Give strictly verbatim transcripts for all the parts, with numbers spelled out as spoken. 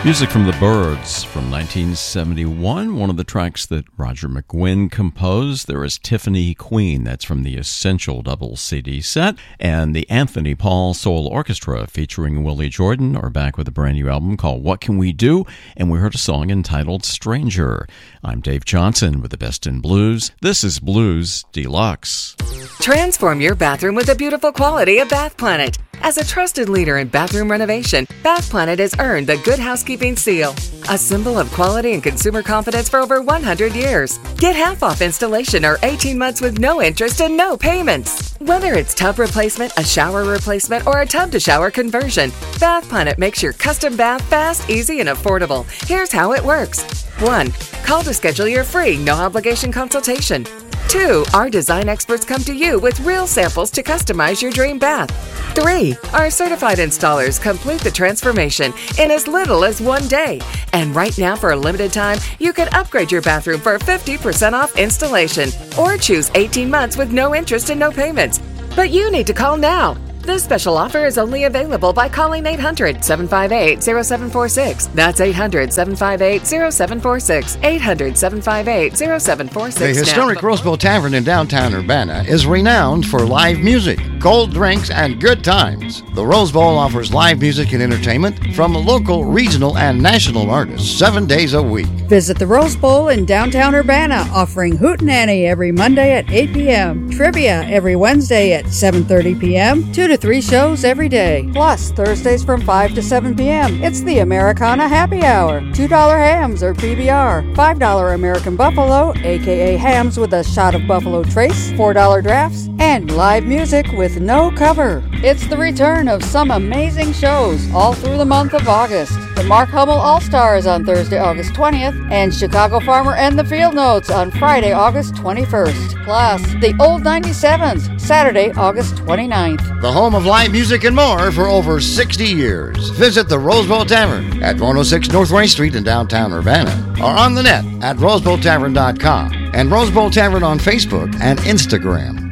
Music from the Byrds from nineteen seventy-one, one of the tracks that Roger McGuinn composed. There is Tiffany Queen, that's from the Essential double C D set, and the Anthony Paul Soul Orchestra featuring Willie Jordan are back with a brand new album called What Can We Do? And we heard a song entitled Stranger. I'm Dave Johnson with the Best in Blues. This is Blues Deluxe. Transform your bathroom with the beautiful quality of Bath Planet. As a trusted leader in bathroom renovation, Bath Planet has earned the Good Housekeeping Seal, a symbol of quality and consumer confidence for over one hundred years. Get half off installation or eighteen months with no interest and no payments. Whether it's tub replacement, a shower replacement, or a tub-to-shower conversion, Bath Planet makes your custom bath fast, easy, and affordable. Here's how it works. one. Call to schedule your free, no-obligation consultation. two. Our design experts come to you with real samples to customize your dream bath. three. Our certified installers complete the transformation in as little as one day. And right now, for a limited time, you can upgrade your bathroom for fifty percent off installation or choose eighteen months with no interest and no payments. But you need to call now. This special offer is only available by calling eight hundred, seven five eight, zero seven four six. That's eight hundred, seven five eight, zero seven four six. eight hundred, seven five eight, zero seven four six. The historic Rose Bowl Tavern in downtown Urbana is renowned for live music, cold drinks, and good times. The Rose Bowl offers live music and entertainment from local, regional, and national artists seven days a week. Visit the Rose Bowl in downtown Urbana, offering Hootenanny every Monday at eight p.m., trivia every Wednesday at seven thirty p.m., two to three shows every day. Plus, Thursdays from five to seven p.m., it's the Americana Happy Hour. two dollar hams or P B R, five dollar American Buffalo, aka hams with a shot of Buffalo Trace, four dollar drafts, and live music with no cover. It's the return of some amazing shows all through the month of August. The Mark Hummel All-Stars on Thursday, August twentieth, and Chicago Farmer and the Field Notes on Friday, August twenty-first. Plus, the Old ninety-sevens, Saturday, August twenty-ninth. The home of live music and more for over sixty years. Visit the Rose Bowl Tavern at one oh six North Rain Street in downtown Urbana, or on the net at rose bowl tavern dot com and Rose Bowl Tavern on Facebook and Instagram.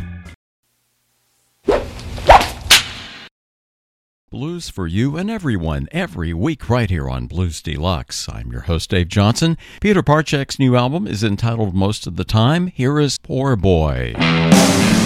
Blues for you and everyone, every week right here on Blues Deluxe. I'm your host, Dave Johnson. Peter Parchak's new album is entitled Most of the Time. Here is Poor Boy.